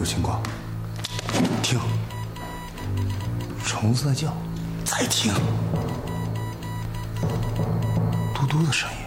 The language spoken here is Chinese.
有情况。听，虫子在叫，再听，嘟嘟的声音。